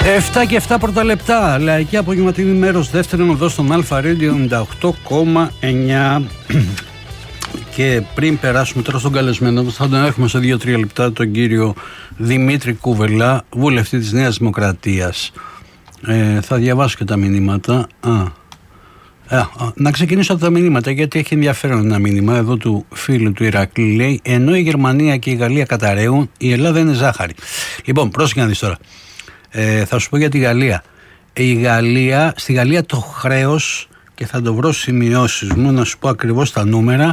7 και 7 πρώτα λεπτά. Λαϊκή απογευματινή μέρος δεύτερον εδώ στον Αλφα Radio 98,9. Και πριν περάσουμε τώρα στον καλεσμένο, θα τον έχουμε σε 2-3 λεπτά, τον κύριο Δημήτρη Κούβελα, βουλευτή της Νέας Δημοκρατίας. Θα διαβάσω και τα μηνύματα. Να ξεκινήσω από τα μηνύματα, γιατί έχει ενδιαφέρον ένα μήνυμα εδώ του φίλου του Ηρακλή. Λέει: ενώ η Γερμανία και η Γαλλία καταραίουν, η Ελλάδα είναι ζάχαρη. Λοιπόν, πρόσεχε να δεις τώρα. Θα σου πω για τη Γαλλία. Στη Γαλλία το χρέος, και θα το βρω σημειώσεις μου να σου πω ακριβώς τα νούμερα,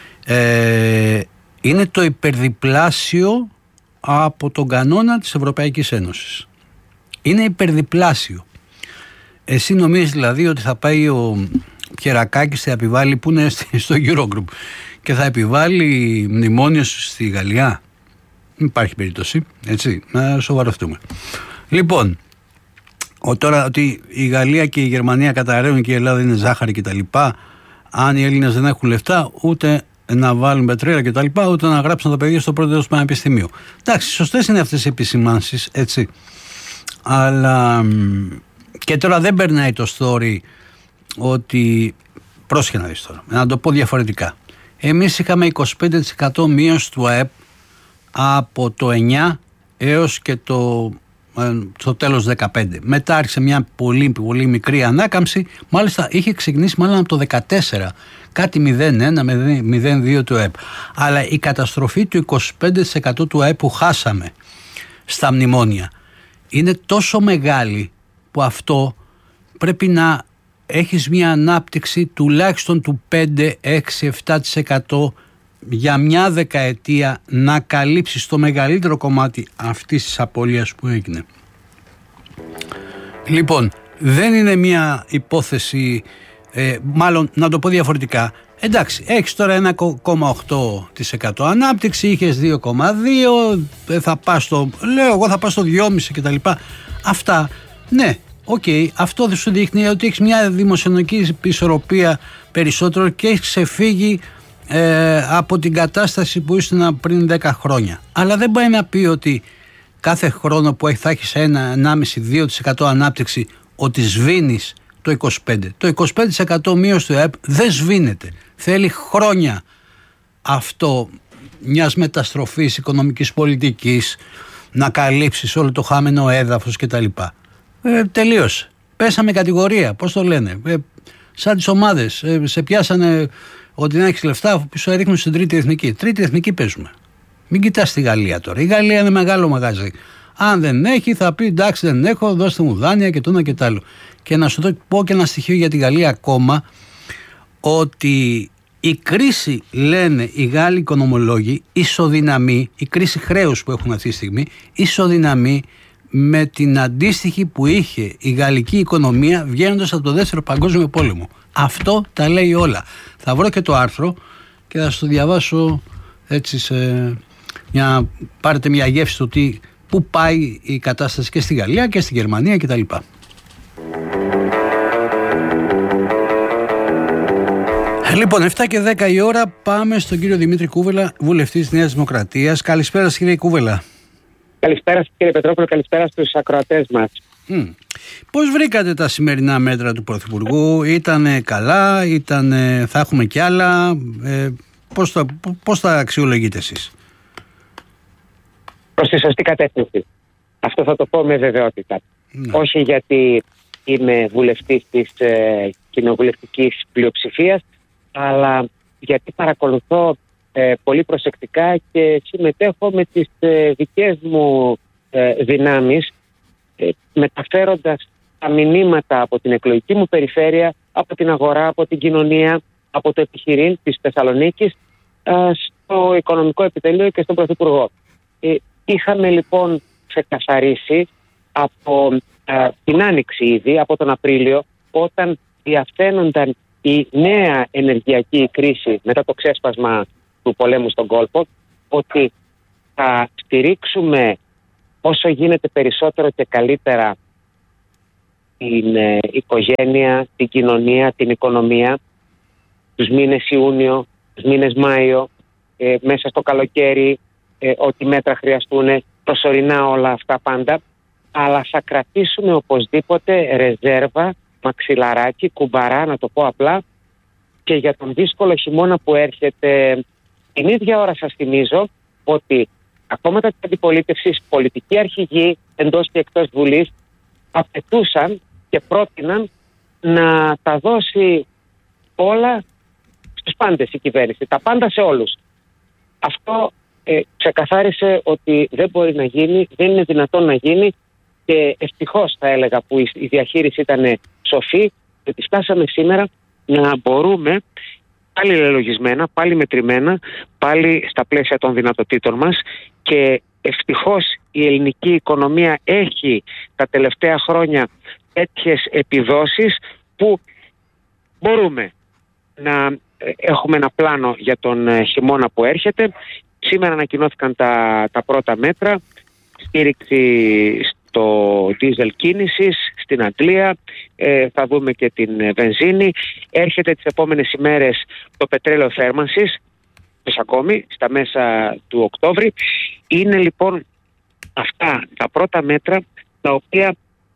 είναι το υπερδιπλάσιο από τον κανόνα της Ευρωπαϊκής Ένωσης. Είναι υπερδιπλάσιο. Εσύ νομίζεις δηλαδή ότι θα πάει ο Πιερακάκης, θα επιβάλλει, που είναι στο Eurogroup, και θα επιβάλλει μνημόνιο στη Γαλλία? Δεν υπάρχει περίπτωση, έτσι, να σοβαρευτούμε. Λοιπόν, τώρα ότι η Γαλλία και η Γερμανία καταραίουν και η Ελλάδα είναι ζάχαρη κτλ. Αν οι Έλληνες δεν έχουν λεφτά ούτε να βάλουν πετρέλαια κτλ., ούτε να γράψουν τα παιδιά στο πρώτο έτος του πανεπιστημίου. Εντάξει, σωστές είναι αυτές οι επισημάνσεις, έτσι. Αλλά και τώρα δεν περνάει το story ότι. Πρόσεχε να δεις τώρα, να το πω διαφορετικά. Εμείς είχαμε 25% μείωση του ΑΕΠ από το 9 έως και στο τέλος 15. Μετά άρχισε μια πολύ, πολύ μικρή ανάκαμψη. Μάλιστα είχε ξεκινήσει μάλλον από το 14. Κάτι 0,1 με 0,2 του ΑΕΠ. Αλλά η καταστροφή του 25% του ΑΕΠ που χάσαμε στα μνημόνια είναι τόσο μεγάλη που αυτό πρέπει να έχεις μια ανάπτυξη τουλάχιστον του 5, 6, 7% για μια δεκαετία να καλύψεις το μεγαλύτερο κομμάτι αυτής της απώλειας που έγινε. Λοιπόν, δεν είναι μια υπόθεση, μάλλον να το πω διαφορετικά. Εντάξει, έχεις τώρα 1,8% ανάπτυξη, είχες 2,2, θα πας στο 2,5 κτλ. Αυτά, ναι, αυτό δεν σου δείχνει ότι έχεις μια δημοσιονομική ισορροπία περισσότερο και έχεις ξεφύγει από την κατάσταση που ήσουν πριν 10 χρόνια. Αλλά δεν πάει να πει ότι κάθε χρόνο που θα έχεις 1,5-2% ανάπτυξη ότι σβήνεις το 25%. Το 25% μείωση του ΕΠ δεν σβήνεται. Θέλει χρόνια αυτό μιας μεταστροφής οικονομικής πολιτικής, να καλύψεις όλο το χαμένο έδαφος κτλ. Τελείωσε. Πέσαμε κατηγορία, πώς το λένε. Σαν τις ομάδες. Σε πιάσανε ότι να έχεις λεφτά, σου ρίχνουν στην τρίτη εθνική. Τρίτη εθνική παίζουμε. Μην κοιτάς τη Γαλλία τώρα. Η Γαλλία είναι μεγάλο μαγαζί. Αν δεν έχει, θα πει εντάξει, δεν έχω, δώστε μου δάνεια και το ένα και το άλλο. Και να σου πω και ένα στοιχείο για τη Γαλλία ακόμα, ότι η κρίση, λένε οι Γάλλοι οικονομολόγοι, ισοδυναμεί, η κρίση χρέους που έχουν αυτή τη στιγμή, ισοδυναμεί με την αντίστοιχη που είχε η γαλλική οικονομία βγαίνοντας από το δεύτερο παγκόσμιο πόλεμο. Αυτό τα λέει όλα. Θα βρω και το άρθρο και θα στο διαβάσω έτσι για να πάρετε μια γεύση του πού πάει η κατάσταση και στη Γαλλία και στη Γερμανία κτλ. Λοιπόν, 7 και 10 η ώρα, πάμε στον κύριο Δημήτρη Κούβελα, βουλευτής της Νέας Δημοκρατίας. Καλησπέρα σας, κύριε Κούβελα. Καλησπέρα σας, κύριε Πετρόπουλο, καλησπέρα στους ακροατές μας. Πώς βρήκατε τα σημερινά μέτρα του Πρωθυπουργού? Ήτανε καλά, θα έχουμε κι άλλα? Πώς τα αξιολογείτε εσείς? Προς τη σωστή κατεύθυνση. Αυτό θα το πω με βεβαιότητα. Όχι γιατί είμαι βουλευτής της κοινοβουλευτικής πλειοψηφίας, αλλά γιατί παρακολουθώ πολύ προσεκτικά και συμμετέχω με τις δικές μου δυνάμεις, μεταφέροντας τα μηνύματα από την εκλογική μου περιφέρεια, από την αγορά, από την κοινωνία, από το επιχειρήν της Θεσσαλονίκης στο οικονομικό επιτελείο και στον Πρωθυπουργό. Είχαμε λοιπόν ξεκαθαρίσει από την Άνοιξη ήδη, από τον Απρίλιο, όταν διαφαίνονταν η νέα ενεργειακή κρίση μετά το ξέσπασμα του πολέμου στον κόλπο, ότι θα στηρίξουμε όσο γίνεται περισσότερο και καλύτερα την οικογένεια, την κοινωνία, την οικονομία, τους μήνες Ιούνιο, τους μήνες Μάιο, μέσα στο καλοκαίρι, ό,τι μέτρα χρειαστούν, προσωρινά όλα αυτά πάντα. αλλά θα κρατήσουμε οπωσδήποτε ρεζέρβα, μαξιλαράκι, κουμπαρά, να το πω απλά, και για τον δύσκολο χειμώνα που έρχεται. Την ίδια ώρα σας θυμίζω ότι τα κόμματα της αντιπολίτευσης, πολιτικοί αρχηγοί εντός και εκτός Βουλής, απαιτούσαν και πρότειναν να τα δώσει όλα στους πάντες η κυβέρνηση, τα πάντα σε όλους. Αυτό ξεκαθάρισε ότι δεν μπορεί να γίνει, δεν είναι δυνατόν να γίνει, και ευτυχώς θα έλεγα που η διαχείριση ήταν σοφή, ότι φτάσαμε σήμερα να μπορούμε πάλι λελογισμένα, πάλι μετρημένα, πάλι στα πλαίσια των δυνατοτήτων μας, και ευτυχώς η ελληνική οικονομία έχει τα τελευταία χρόνια τέτοιες επιδόσεις που μπορούμε να έχουμε ένα πλάνο για τον χειμώνα που έρχεται. Σήμερα ανακοινώθηκαν τα πρώτα μέτρα, στήριξη στο δίζελ κίνησης στην Αγγλία, θα δούμε και την βενζίνη. Έρχεται τις επόμενες ημέρες το πετρέλαιο θέρμανσης, ακόμη στα μέσα του Οκτώβρη. Είναι λοιπόν αυτά τα πρώτα μέτρα τα οποία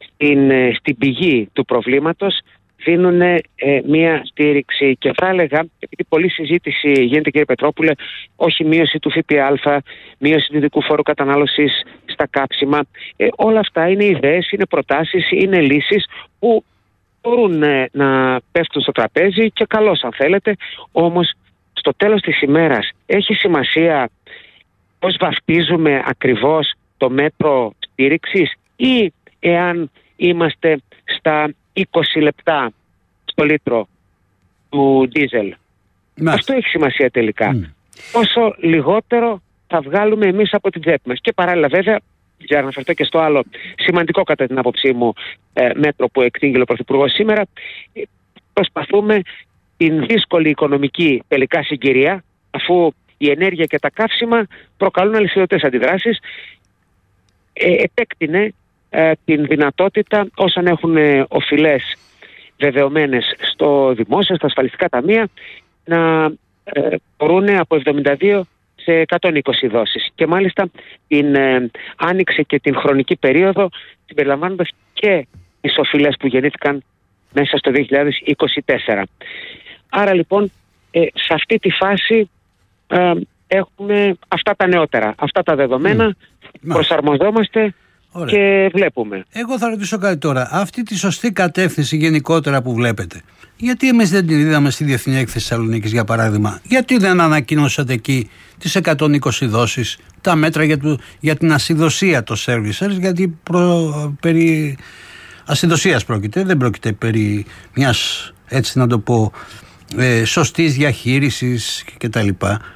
στην πηγή του προβλήματος δίνουν μία στήριξη, και θα έλεγα, επειδή πολλή συζήτηση γίνεται, κύριε Πετρόπουλε, όχι μείωση του ΦΠΑ, μείωση του ειδικού φόρου κατανάλωσης στα κάψιμα, όλα αυτά είναι ιδέες, είναι προτάσεις, είναι λύσεις που μπορούν να πέφτουν στο τραπέζι, και καλώς αν θέλετε, όμως στο τέλος της ημέρας έχει σημασία πώς βαφτίζουμε ακριβώς το μέτρο στήριξης, ή εάν είμαστε στα 20 λεπτά στο λίτρο του ντίζελ. Αυτό έχει σημασία τελικά. Όσο λιγότερο θα βγάλουμε εμείς από την τσέπη μας. Και παράλληλα βέβαια, για να αναφερθώ και στο άλλο σημαντικό κατά την άποψή μου μέτρο που εκτήγγειλε ο Πρωθυπουργός σήμερα, προσπαθούμε την δύσκολη οικονομική τελικά συγκυρία, αφού η ενέργεια και τα καύσιμα προκαλούν αλυσιδωτές αντιδράσεις, επέκτηνε την δυνατότητα όσων έχουν οφειλές βεβαιωμένες στο δημόσιο, στα ασφαλιστικά ταμεία, να μπορούν από 72 σε 120 δόσεις. Και μάλιστα την άνοιξε και την χρονική περίοδο, συμπεριλαμβάνοντας και τις οφειλές που γεννήθηκαν μέσα στο 2024. Άρα λοιπόν σε αυτή τη φάση έχουμε αυτά τα νεότερα, αυτά τα δεδομένα, προσαρμοζόμαστε. Ωραία. Και βλέπουμε. Εγώ θα ρωτήσω κάτι τώρα. Αυτή τη σωστή κατεύθυνση γενικότερα που βλέπετε, γιατί εμείς δεν την είδαμε στη Διεθνή Έκθεση Θεσσαλονίκης, για παράδειγμα? Γιατί δεν ανακοινώσατε εκεί τις 120 δόσεις, τα μέτρα για την ασυδοσία των servicers? Γιατί περί ασυδοσίας πρόκειται, δεν πρόκειται περί μιας, έτσι να το πω, σωστής διαχείρισης κτλ.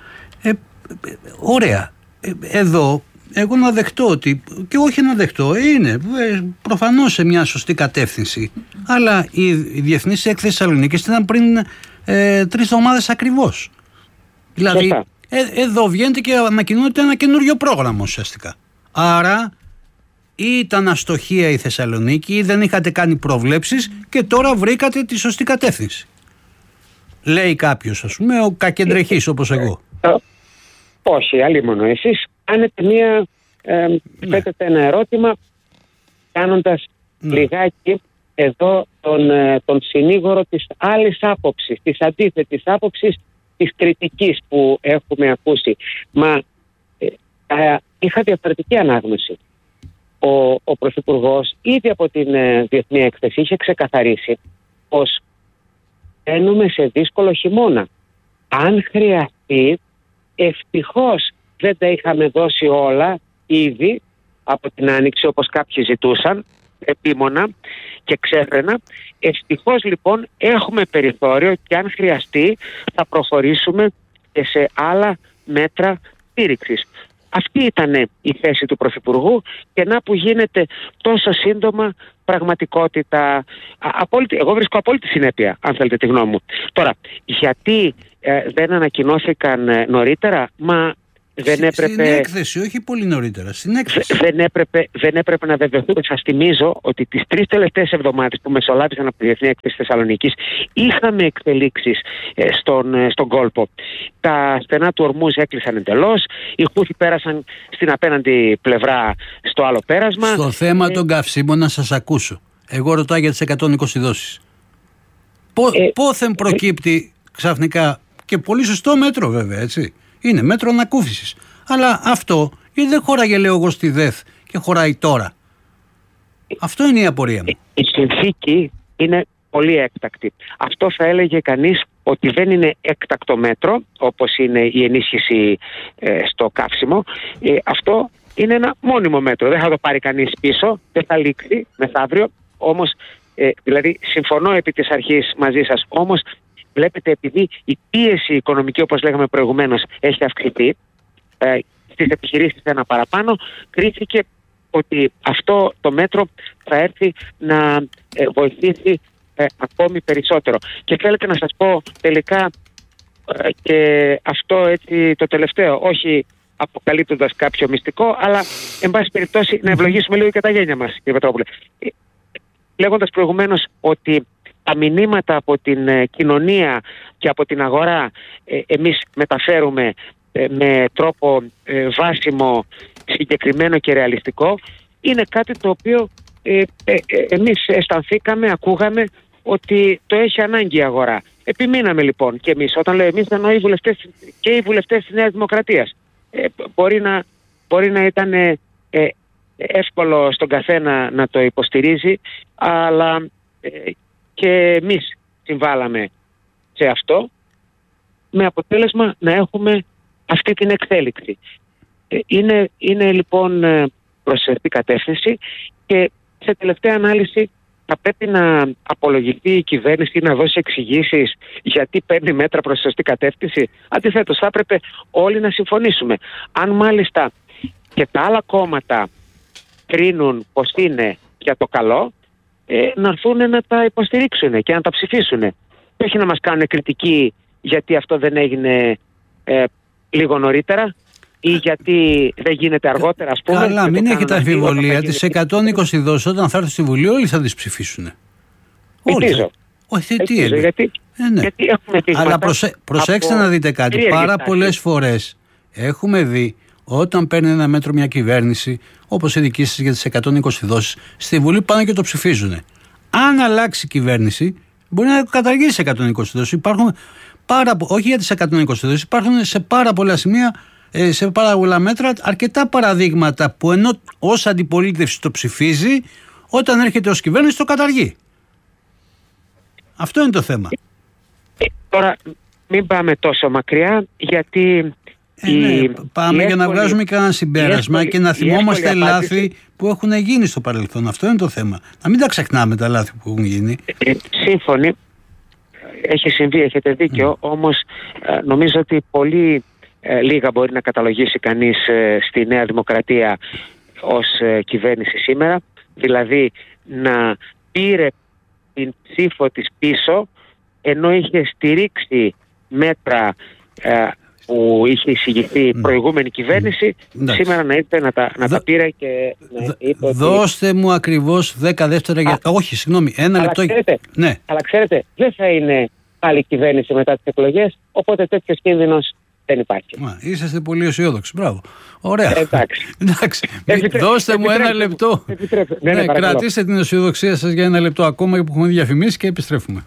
Ωραία. Εδώ εγώ να δεχτώ ότι, και όχι να δεχτώ, είναι προφανώς σε μια σωστή κατεύθυνση, αλλά η Διεθνή Έκθεση Θεσσαλονίκης ήταν πριν 3 εβδομάδες ακριβώς. Δηλαδή εδώ βγαίνετε και ανακοινώνεται ένα καινούριο πρόγραμμα ουσιαστικά. Άρα ή ήταν αστοχία η Θεσσαλονίκη, ή δεν είχατε κάνει προβλέψεις και τώρα βρήκατε τη σωστή κατεύθυνση. Λέει κάποιος, ας πούμε, ο κακεντρεχής όπως εγώ. Όχι, αλλήμονο. Εσείς κάνετε θέτετε ένα ερώτημα, κάνοντας λιγάκι εδώ τον συνήγορο της άλλης άποψης, της αντίθετης άποψης, της κριτικής που έχουμε ακούσει. Μα είχα διαφορετική ανάγνωση. Ο Πρωθυπουργός ήδη από την Διεθνή Έκθεση είχε ξεκαθαρίσει πως μπαίνουμε σε δύσκολο χειμώνα. Αν χρειαστεί, ευτυχώς δεν τα είχαμε δώσει όλα ήδη από την Άνοιξη, όπως κάποιοι ζητούσαν επίμονα και ξέφρενα. Ευτυχώς λοιπόν έχουμε περιθώριο, και αν χρειαστεί θα προχωρήσουμε και σε άλλα μέτρα στήριξης. Αυτή ήταν η θέση του Πρωθυπουργού, και να που γίνεται τόσο σύντομα πραγματικότητα. Εγώ βρίσκω απόλυτη συνέπεια, αν θέλετε τη γνώμη μου. Τώρα, γιατί δεν ανακοινώθηκαν νωρίτερα? Μα Στην έκθεση, όχι πολύ νωρίτερα. Στην έκθεση. Δεν έπρεπε να βεβαιωθούμε. Σας θυμίζω ότι τις 3 τελευταίες εβδομάδες που μεσολάβησαν από τη Διεθνή Έκθεση Θεσσαλονίκης είχαμε εξελίξεις στον κόλπο. Τα στενά του Ορμούζ έκλεισαν εντελώς. Οι Χούθι πέρασαν στην απέναντι πλευρά στο άλλο πέρασμα. Στο θέμα των καυσίμων, να σας ακούσω. Εγώ ρωτάω για τις 120 δόσεις. Πόθεν προκύπτει ξαφνικά, και πολύ σωστό μέτρο βέβαια, έτσι. Είναι μέτρο ανακούφισης. Αλλά αυτό γιατί δεν χώραγε, λέω εγώ, στη ΔΕΘ και χωράει τώρα. Αυτό είναι η απορία μου. Η συνθήκη είναι πολύ έκτακτη. Αυτό θα έλεγε κανείς ότι δεν είναι έκτακτο μέτρο, όπως είναι η ενίσχυση στο καύσιμο. Αυτό είναι ένα μόνιμο μέτρο. Δεν θα το πάρει κανείς πίσω, δεν θα λήξει μεθαύριο. Όμως, δηλαδή, συμφωνώ επί της αρχής μαζί σας. Όμως, βλέπετε, επειδή η πίεση οικονομική, όπως λέγαμε προηγουμένως, έχει αυξηθεί, στις επιχειρήσεις ένα παραπάνω, κρίθηκε ότι αυτό το μέτρο θα έρθει να βοηθήσει ακόμη περισσότερο. Και θέλετε να σας πω τελικά και αυτό έτσι το τελευταίο, όχι αποκαλύπτοντας κάποιο μυστικό, αλλά εν πάση περιπτώσει να ευλογήσουμε λίγο και τα γένια μας, κύριε Πετρόπουλε. Λέγοντας προηγουμένως ότι τα μηνύματα από την κοινωνία και από την αγορά εμείς μεταφέρουμε με τρόπο βάσιμο, συγκεκριμένο και ρεαλιστικό, είναι κάτι το οποίο εμείς αισθανθήκαμε, ακούγαμε ότι το έχει ανάγκη η αγορά. Επιμείναμε λοιπόν και εμείς. Όταν λέω εμείς, εννοώ οι βουλευτές και οι βουλευτές της Νέας Δημοκρατίας. Μπορεί να ήταν εύκολο στον καθένα να το υποστηρίζει, αλλά και εμείς συμβάλαμε σε αυτό, με αποτέλεσμα να έχουμε αυτή την εξέλιξη. Είναι λοιπόν προς αυτή κατεύθυνση, και σε τελευταία ανάλυση θα πρέπει να απολογηθεί η κυβέρνηση, να δώσει εξηγήσεις γιατί παίρνει μέτρα προς σωστή κατεύθυνση. Αντιθέτως, θα έπρεπε όλοι να συμφωνήσουμε. Αν μάλιστα και τα άλλα κόμματα κρίνουν πως είναι για το καλό, να έρθουν να τα υποστηρίξουν και να τα ψηφίσουν. Και όχι να μας κάνουν κριτική γιατί αυτό δεν έγινε λίγο νωρίτερα ή γιατί δεν γίνεται αργότερα, ας πούμε. Καλά, μην έχετε αμφιβολία. Τις 120 δόσεις όταν θα έρθουν στη Βουλή όλοι θα τις ψηφίσουν. Ελπίζω. Όχι, τι είναι. Γιατί έχουμε αλλά προσέξτε να δείτε κάτι. Πάρα πολλές φορές έχουμε δει, όταν παίρνει ένα μέτρο μια κυβέρνηση, όπως η δική σας για τις 120 δόσεις, στη Βουλή πάνε και το ψηφίζουν. Αν αλλάξει η κυβέρνηση, μπορεί να καταργήσει 120 δόσεις. Υπάρχουν όχι για τις 120 δόσεις, υπάρχουν σε πάρα πολλά σημεία, σε πάρα πολλά μέτρα, αρκετά παραδείγματα που ενώ ως αντιπολίτευση το ψηφίζει, όταν έρχεται ως κυβέρνηση το καταργεί. Αυτό είναι το θέμα. Τώρα μην πάμε τόσο μακριά, γιατί πάμε για να βγάζουμε κανένα συμπέρασμα και να θυμόμαστε λάθη που έχουν γίνει στο παρελθόν. Αυτό είναι το θέμα. Να μην τα ξεχνάμε τα λάθη που έχουν γίνει. Σύμφωνοι. Έχει συμβεί, έχετε δίκιο. Όμως νομίζω ότι πολύ λίγα μπορεί να καταλογίσει κανείς στη Νέα Δημοκρατία ως κυβέρνηση σήμερα. Δηλαδή να πήρε την ψήφο της πίσω, ενώ είχε στηρίξει μέτρα που είχε εισηγηθεί η προηγούμενη κυβέρνηση, σήμερα να ήρθε να τα πήρε και να είπε ότι... Δώστε μου ακριβώς 10 δεύτερα για... Όχι, συγγνώμη, ένα λεπτό. Ναι. Αλλά ξέρετε, δεν θα είναι άλλη κυβέρνηση μετά τις εκλογές, οπότε τέτοιος κίνδυνος δεν υπάρχει. Είσαστε πολύ αισιόδοξοι, μπράβο. Ωραία. Εντάξει. Δώστε μου ένα λεπτό. Ναι, κρατήστε την αισιοδοξία σας για ένα λεπτό ακόμα που έχουμε διαφημίσει και επιστρέφουμε.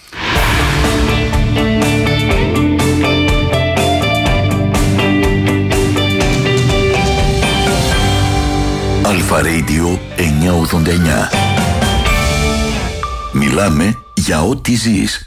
Αλφα Radio 989. Μιλάμε για ό,τι ζεις.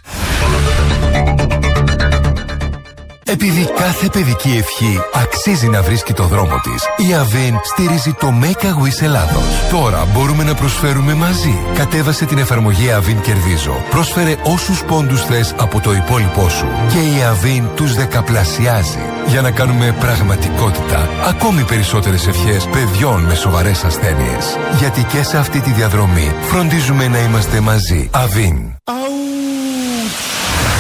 Επειδή κάθε παιδική ευχή αξίζει να βρίσκει το δρόμο της, η Avin στηρίζει το Make a Wish Ελλάδος. Τώρα μπορούμε να προσφέρουμε μαζί. Κατέβασε την εφαρμογή Avin Κερδίζω. Πρόσφερε όσους πόντους θες από το υπόλοιπό σου. Και η Avin τους δεκαπλασιάζει. Για να κάνουμε πραγματικότητα ακόμη περισσότερες ευχές παιδιών με σοβαρές ασθένειες. Γιατί και σε αυτή τη διαδρομή φροντίζουμε να είμαστε μαζί. Avin.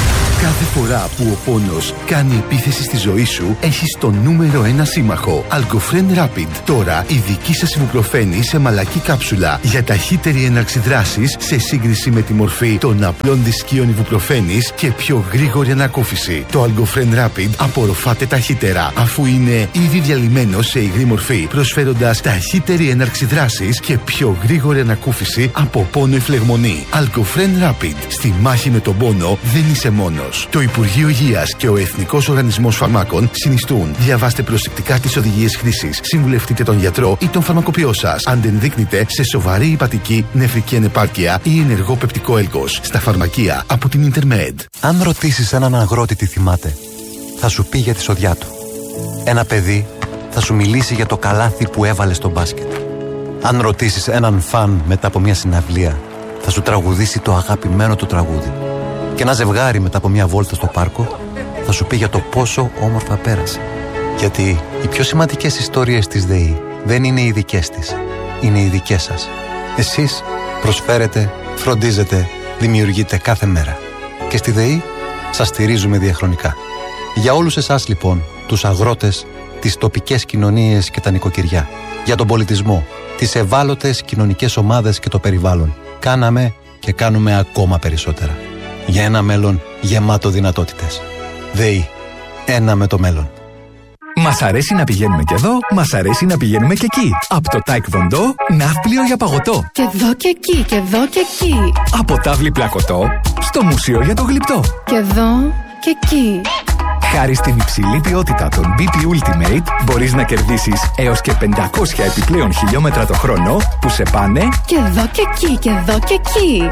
Κάθε φορά που ο πόνος κάνει επίθεση στη ζωή σου, έχεις το νούμερο 1 σύμμαχο. Algofren Rapid. Τώρα η δική σας Ibuprofen σε μαλακή κάψουλα για ταχύτερη έναρξη δράσης σε σύγκριση με τη μορφή των απλών δισκίων Ibuprofen και πιο γρήγορη ανακούφιση. Το Algofren Rapid απορροφάται ταχύτερα, αφού είναι ήδη διαλυμένο σε υγρή μορφή, προσφέροντας ταχύτερη έναρξη δράσης και πιο γρήγορη ανακούφιση από πόνο ή φλεγμονή. Algofren Rapid. Στη μάχη με τον πόνο δεν είσαι μόνος. Το Υπουργείο Υγείας και ο Εθνικός Οργανισμός Φαρμάκων συνιστούν. Διαβάστε προσεκτικά τις οδηγίες χρήσης. Συμβουλευτείτε τον γιατρό ή τον φαρμακοποιό σας. Αν δεν δείκνετε σε σοβαρή υπατική, νεφρική ανεπάρκεια ή ενεργό πεπτικό έλκος. Στα φαρμακεία από την Intermed. Αν ρωτήσεις έναν αγρότη τι θυμάται, θα σου πει για τη σοδιά του. Ένα παιδί θα σου μιλήσει για το καλάθι που έβαλε στο μπάσκετ. Αν ρωτήσεις έναν φαν μετά από μια συναυλία, θα σου τραγουδήσει το αγαπημένο του τραγούδι. Και ένα ζευγάρι μετά από μια βόλτα στο πάρκο θα σου πει για το πόσο όμορφα πέρασε. Γιατί οι πιο σημαντικές ιστορίες της ΔΕΗ δεν είναι οι δικές της, είναι οι δικές σας. Εσείς προσφέρετε, φροντίζετε, δημιουργείτε κάθε μέρα. Και στη ΔΕΗ σας στηρίζουμε διαχρονικά. Για όλους εσάς λοιπόν, τους αγρότες, τις τοπικές κοινωνίες και τα νοικοκυριά, για τον πολιτισμό, τις ευάλωτες κοινωνικές ομάδες και το περιβάλλον, κάναμε και κάνουμε ακόμα περισσότερα. Για ένα μέλλον γεμάτο δυνατότητες. ΔΕΗ. Ένα με το μέλλον. Μας αρέσει να πηγαίνουμε και εδώ, μας αρέσει να πηγαίνουμε και εκεί. Από το Taekwondo, ναύπλιο για παγωτό. Και εδώ και εκεί, και εδώ και εκεί. Από τάβλη πλακωτό, στο μουσείο για το γλυπτό. Και εδώ και εκεί. Χάρη στην υψηλή ποιότητα των BP Ultimate, μπορείς να κερδίσεις έως και 500 επιπλέον χιλιόμετρα το χρόνο που σε πάνε και εδώ και εκεί, και εδώ και εκεί.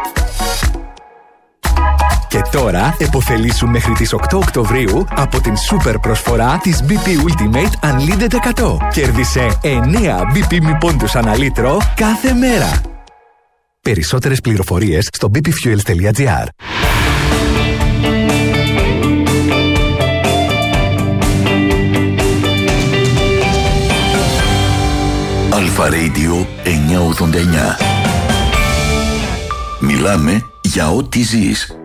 Και τώρα επωφελήσου μέχρι τις 8 Οκτωβρίου από την σούπερ προσφορά της BP Ultimate Unlimited 100. Κέρδισε 9 BP μη πόντους ανά λίτρο κάθε μέρα. Περισσότερες πληροφορίες στο bpfuels.gr. Αλφα Radio 989. Μιλάμε για ό,τι ζεις.